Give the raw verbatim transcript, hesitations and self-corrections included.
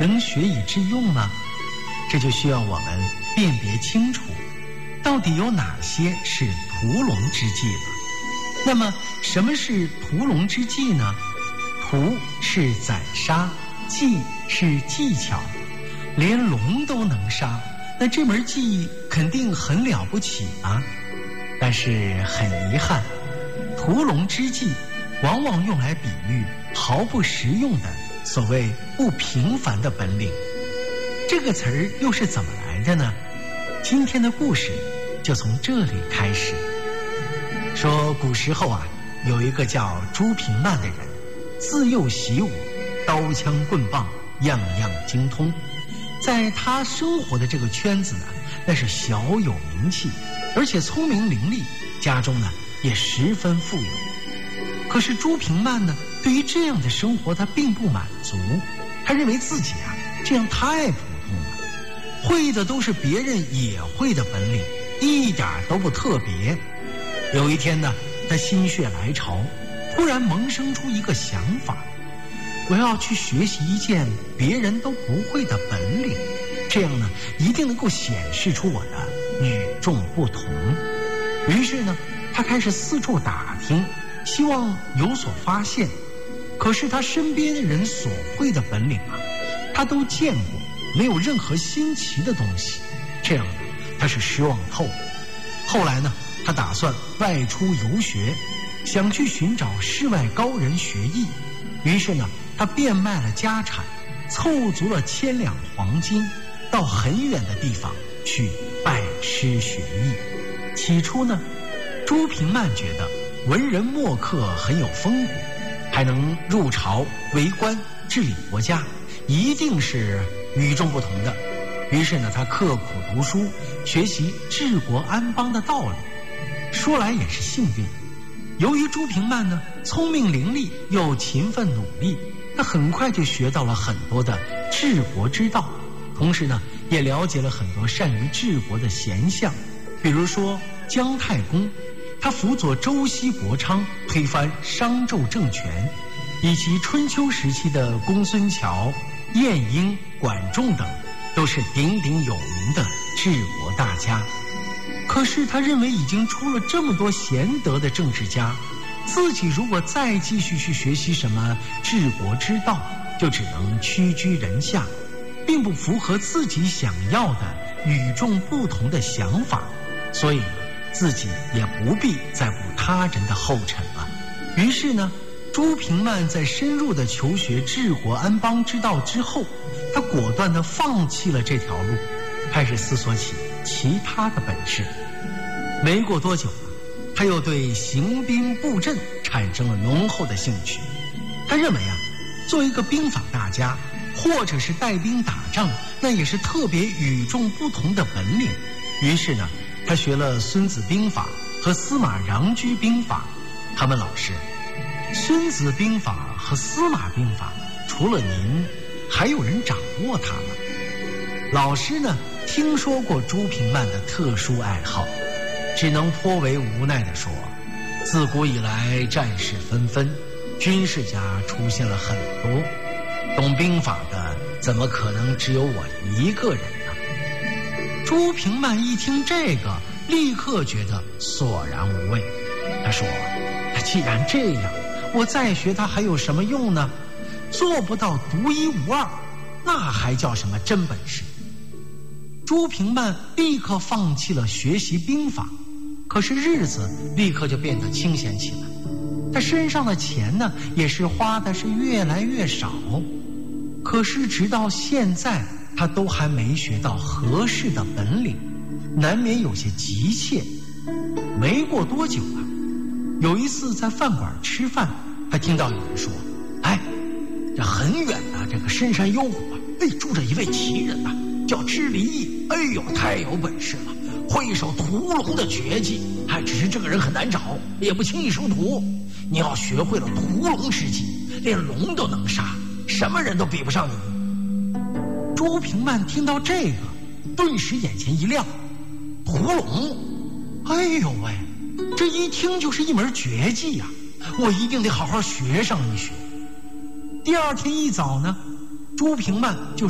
能学以致用吗？这就需要我们辨别清楚，到底有哪些是屠龙之计了。那么什么是屠龙之计呢？屠是宰杀，计是技巧，连龙都能杀，那这门技艺肯定很了不起啊。但是很遗憾，屠龙之计往往用来比喻毫不实用的所谓不平凡的本领。这个词儿又是怎么来的呢？今天的故事就从这里开始。说古时候啊，有一个叫朱平曼的人，自幼习武，刀枪棍棒样样精通。在他生活的这个圈子呢，那是小有名气，而且聪明伶俐，家中呢也十分富有。可是朱平曼呢，对于这样的生活他并不满足，他认为自己啊这样太普通了，会的都是别人也会的本领，一点都不特别。有一天呢，他心血来潮，突然萌生出一个想法，我要去学习一件别人都不会的本领，这样呢一定能够显示出我的与众不同。于是呢，他开始四处打听，希望有所发现。可是他身边的人所会的本领啊，他都见过，没有任何新奇的东西，这样呢他是失望透了。后来呢，他打算外出游学，想去寻找世外高人学艺。于是呢，他变卖了家产，凑足了千两黄金，到很远的地方去拜师学艺。起初呢，朱平曼觉得文人墨客很有风骨，还能入朝为官治理国家，一定是与众不同的。于是呢，他刻苦读书，学习治国安邦的道理。说来也是幸运，由于朱平曼呢聪明伶俐又勤奋努力，他很快就学到了很多的治国之道，同时呢也了解了很多善于治国的贤相。比如说姜太公，他辅佐周西伯昌推翻商纣政权，以及春秋时期的公孙乔、晏婴、管仲等，都是鼎鼎有名的治国大家。可是他认为已经出了这么多贤德的政治家，自己如果再继续去学习什么治国之道，就只能屈居人下，并不符合自己想要的与众不同的想法，所以呢，自己也不必再步他人的后尘了。于是呢，朱平曼在深入的求学治国安邦之道之后，他果断地放弃了这条路，开始思索起其他的本事。没过多久，他又对行兵布阵产生了浓厚的兴趣。他认为啊，作为一个兵法大家，或者是带兵打仗，那也是特别与众不同的本领。于是呢，他学了孙子兵法和司马穰苴兵法。他问老师，孙子兵法和司马兵法除了您，还有人掌握它吗？老师呢，听说过朱平曼的特殊爱好，只能颇为无奈地说，自古以来战事纷纷，军事家出现了很多，懂兵法的怎么可能只有我一个人呢？朱平曼一听这个，立刻觉得索然无味。他说，既然这样，我再学它还有什么用呢？做不到独一无二，那还叫什么真本事？朱平曼立刻放弃了学习兵法，可是日子立刻就变得清闲起来。他身上的钱呢，也是花的是越来越少。可是直到现在，他都还没学到合适的本领，难免有些急切。没过多久啊，有一次在饭馆吃饭，他听到有人说，哎，这很远的这个深山幽谷啊，哎，住着一位奇人呐、啊，叫支离义。哎呦，太有本事了，会一手屠龙的绝技，还只是这个人很难找，也不轻易收徒。你要学会了屠龙之技，连龙都能杀，什么人都比不上你。朱平曼听到这个，顿时眼前一亮，屠龙，哎呦喂，这一听就是一门绝技呀、啊！我一定得好好学上一学。第二天一早呢，朱平曼就